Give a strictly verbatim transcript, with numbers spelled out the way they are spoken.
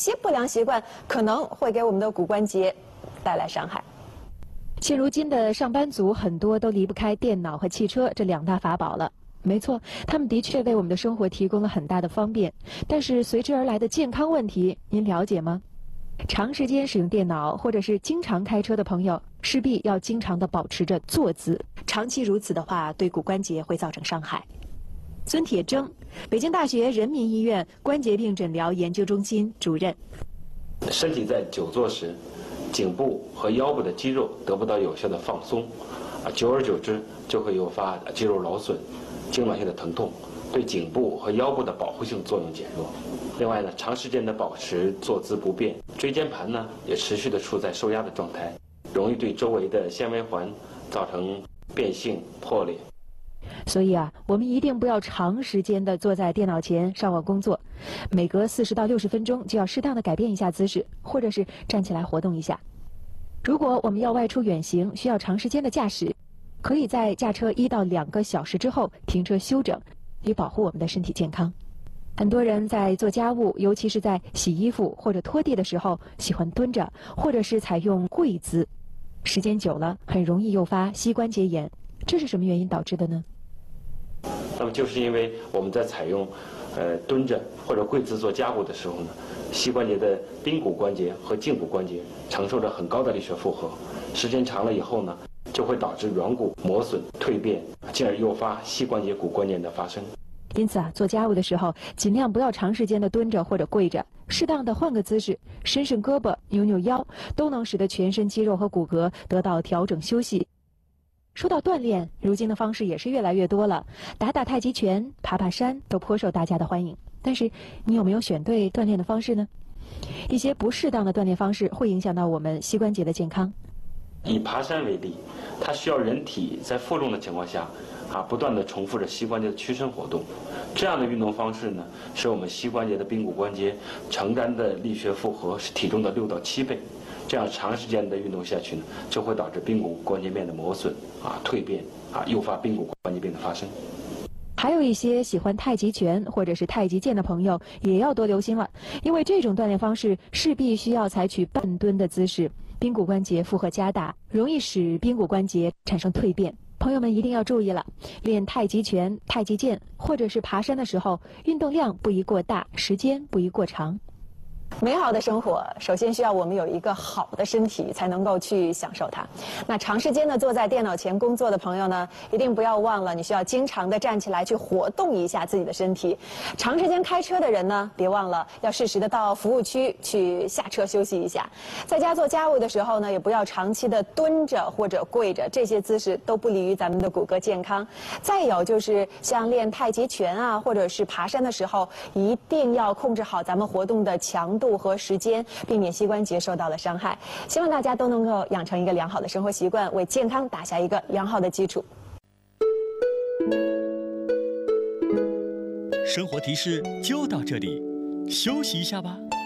些不良习惯可能会给我们的骨关节带来伤害。 现如今的上班族很多都离不开电脑和汽车这两大法宝了。没错，他们的确为我们的生活提供了很大的方便，但是随之而来的健康问题，您了解吗？长时间使用电脑或者是经常开车的朋友，势必要经常的保持着坐姿，长期如此的话，对骨关节会造成伤害。孙铁铮，北京大学人民医院关节病诊疗研究中心主任。 身体在久坐时，颈部和腰部的肌肉得不到有效的放松，啊，久而久之就会诱发肌肉劳损、痉挛性的疼痛，对颈部和腰部的保护性作用减弱。另外呢，长时间的保持坐姿不变，椎间盘呢也持续的处在受压的状态，容易对周围的纤维环造成变性破裂。 所以啊，我们一定不要长时间的坐在电脑前上网工作，每隔四十到六十分钟就要适当的改变一下姿势，或者是站起来活动一下。如果我们要外出远行，需要长时间的驾驶，可以在驾车一到两个小时之后停车休整，以保护我们的身体健康。很多人在做家务，尤其是在洗衣服或者拖地的时候，喜欢蹲着，或者是采用跪姿，时间久了很容易诱发膝关节炎。这是什么原因导致的呢？ 那么就是因为我们在采用呃蹲着或者跪姿做家务的时候呢，膝关节的髌骨关节和胫骨关节承受着很高的力学负荷，时间长了以后呢，就会导致软骨磨损蜕变，进而诱发膝关节骨关节炎的发生。 因此啊，做家务的时候尽量不要长时间的蹲着或者跪着，适当的换个姿势，伸伸胳膊，扭扭腰，都能使得全身肌肉和骨骼得到调整休息。说到锻炼，如今的方式也是越来越多了，打打太极拳、爬爬山都颇受大家的欢迎。但是你有没有选对锻炼的方式呢？一些不适当的锻炼方式会影响到我们膝关节的健康。 以爬山为例，它需要人体在负重的情况下啊，不断的重复着膝关节的屈伸活动。这样的运动方式呢，使我们膝关节的髌骨关节承担的力学负荷是体重的六到七倍。这样长时间的运动下去呢，就会导致髌骨关节面的磨损啊、蜕变啊，诱发髌骨关节病的发生。 还有一些喜欢太极拳或者是太极剑的朋友也要多留心了，因为这种锻炼方式势必需要采取半蹲的姿势，髌骨关节负荷加大，容易使髌骨关节产生蜕变。朋友们一定要注意了，练太极拳、太极剑或者是爬山的时候，运动量不宜过大，时间不宜过长。 美好的生活，首先需要我们有一个好的身体，才能够去享受它。那长时间的坐在电脑前工作的朋友呢，一定不要忘了，你需要经常的站起来去活动一下自己的身体。长时间开车的人呢，别忘了要适时的到服务区去下车休息一下。在家做家务的时候呢，也不要长期的蹲着或者跪着，这些姿势都不利于咱们的骨骼健康。再有就是像练太极拳啊，或者是爬山的时候，一定要控制好咱们活动的强度和时间，避免膝关节受到了伤害。希望大家都能够养成一个良好的生活习惯，为健康打下一个良好的基础。 生活提示就到这里，休息一下吧。